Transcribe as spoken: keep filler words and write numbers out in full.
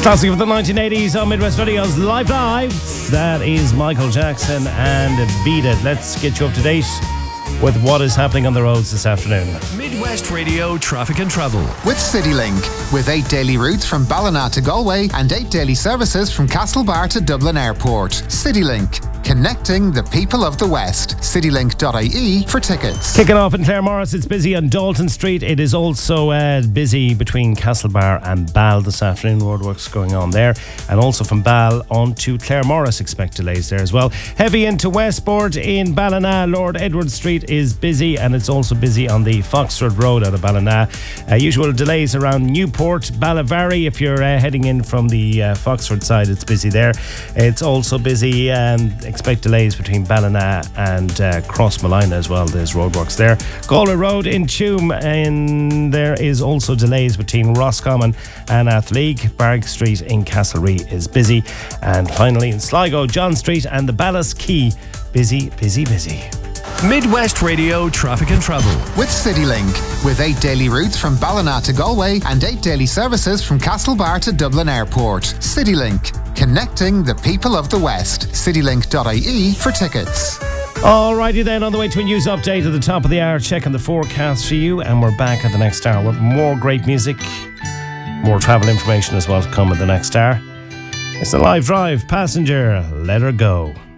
Classic of the nineteen eighties on Midwest Radio's Live Live. That is Michael Jackson and Beat It. Let's get you up to date with what is happening on the roads this afternoon. Midwest Radio Traffic and Travel. With CityLink. With eight daily routes from Ballina to Galway and eight daily services from Castlebar to Dublin Airport. CityLink. Connecting the people of the West. Citylink dot I E for tickets. Kicking off in Claremorris, it's busy on Dalton Street. It is also uh, busy between Castlebar and Ball this afternoon. Roadworks going on there. And also from Ball on to Claremorris, expect delays there as well. Heavy into Westport in Ballina. Lord Edward Street is busy, and it's also busy on the Foxford Road out of Ballina. Uh, usual delays around Newport, Ballavary. If you're uh, heading in from the uh, Foxford side, it's busy there. It's also busy and expect delays between Ballina and uh, Crossmolina as well. There's roadworks there. Galway Road in Tuam, and there is also delays between Roscommon and Athleague. Barg Street in Castlereagh is busy. And finally in Sligo, John Street and the Ballas Quay, busy, busy, busy. Midwest Radio Traffic and Travel. With CityLink. With eight daily routes from Ballina to Galway and eight daily services from Castlebar to Dublin Airport. CityLink. Connecting the people of the West. Citylink dot I E for tickets. Alrighty then, on the way to a news update at the top of the hour, checking the forecast for you, and we're back at the next hour with more great music, more travel information as well to come at the next hour. It's the Live Drive. Passenger, let her go.